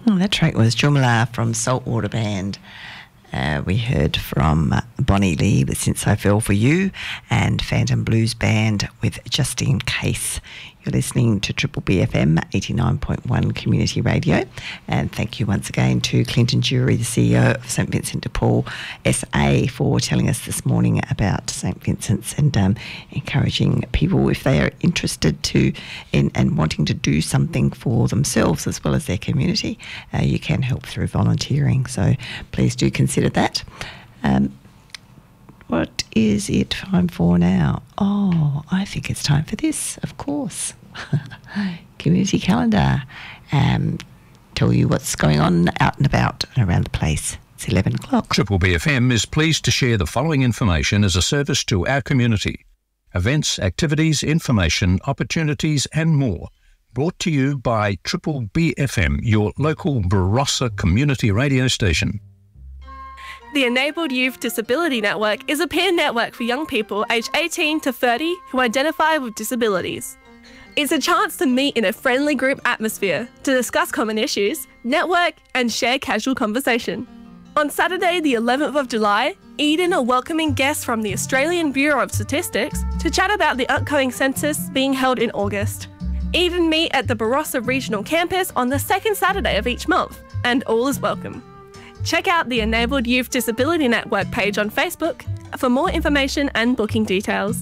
Oh, that track was Jumla from Saltwater Band. We heard from Bonnie Lee with Since I Fell For You and Phantom Blues Band with Just In Case. You're listening to Triple BFM 89.1 Community Radio, and thank you once again to Clinton Jury, the CEO of St Vincent de Paul SA, for telling us this morning about St Vincent's and encouraging people, if they are interested and wanting to do something for themselves as well as their community, you can help through volunteering. So please do consider that. What is it time for now? Oh, I think it's time for this, of course. Community calendar. Tell you what's going on out and about and around the place. It's 11 o'clock. Triple BFM is pleased to share the following information as a service to our community. Events, activities, information, opportunities and more. Brought to you by Triple BFM, your local Barossa community radio station. The Enabled Youth Disability Network is a peer network for young people aged 18 to 30 who identify with disabilities. It's a chance to meet in a friendly group atmosphere to discuss common issues, network and share casual conversation. On Saturday the 11th of July, Eden are welcoming guests from the Australian Bureau of Statistics to chat about the upcoming census being held in August. Eden meet at the Barossa Regional Campus on the second Saturday of each month, and all is welcome. Check out the Enabled Youth Disability Network page on Facebook for more information and booking details.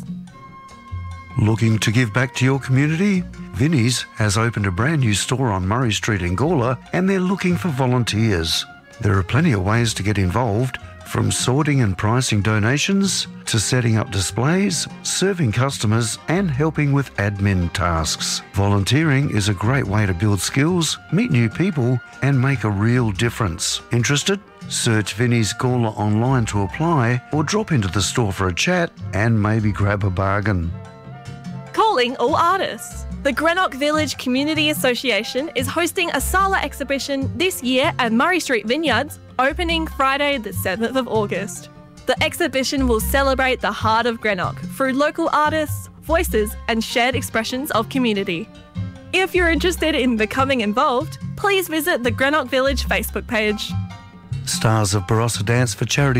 Looking to give back to your community? Vinnie's has opened a brand new store on Murray Street in Gawler, and they're looking for volunteers. There are plenty of ways to get involved, from sorting and pricing donations to setting up displays, serving customers and helping with admin tasks. Volunteering is a great way to build skills, meet new people and make a real difference. Interested? Search Vinnie's Gawler online to apply or drop into the store for a chat and maybe grab a bargain. Calling all artists. The Greenock Village Community Association is hosting a Sala exhibition this year at Murray Street Vineyards, opening Friday the 7th of August. The exhibition will celebrate the heart of Greenock through local artists, voices and shared expressions of community. If you're interested in becoming involved, please visit the Greenock Village Facebook page. Stars of Barossa Dance for Charity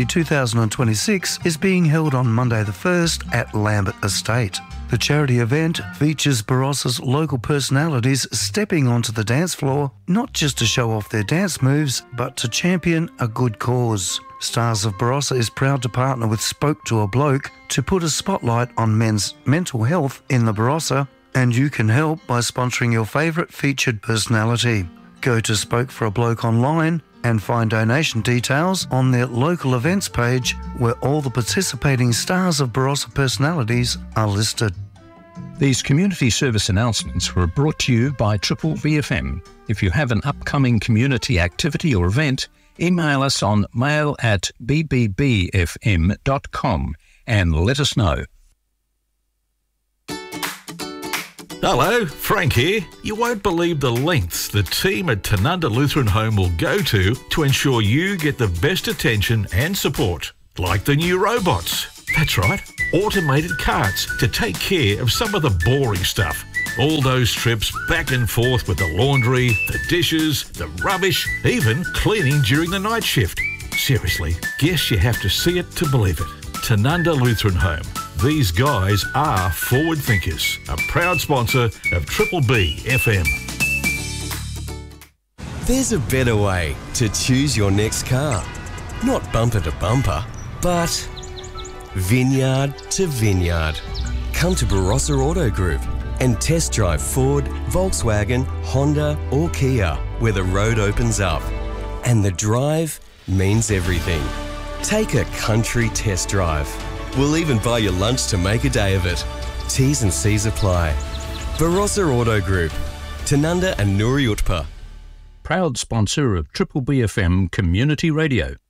2026 is being held on Monday the 1st at Lambert Estate. The charity event features Barossa's local personalities stepping onto the dance floor, not just to show off their dance moves, but to champion a good cause. Stars of Barossa is proud to partner with Spoke to a Bloke to put a spotlight on men's mental health in the Barossa, and you can help by sponsoring your favourite featured personality. Go to Spoke for a Bloke online and find donation details on their local events page, where all the participating Stars of Barossa personalities are listed. These community service announcements were brought to you by Triple BFM. If you have an upcoming community activity or event, email us on mail@bbbfm.com and let us know. Hello, Frank here. You won't believe the lengths the team at Tanunda Lutheran Home will go to ensure you get the best attention and support. Like the new robots. That's right, automated carts to take care of some of the boring stuff. All those trips back and forth with the laundry, the dishes, the rubbish, even cleaning during the night shift. Seriously, guess you have to see it to believe it. Tanunda Lutheran Home. These guys are forward thinkers. A proud sponsor of Triple B FM. There's a better way to choose your next car. Not bumper to bumper, but vineyard to vineyard. Come to Barossa Auto Group and test drive Ford, Volkswagen, Honda or Kia, where the road opens up. And the drive means everything. Take a country test drive. We'll even buy you lunch to make a day of it. T's and C's apply. Barossa Auto Group. Tanunda and Nuri Utpa. Proud sponsor of Triple BFM Community Radio.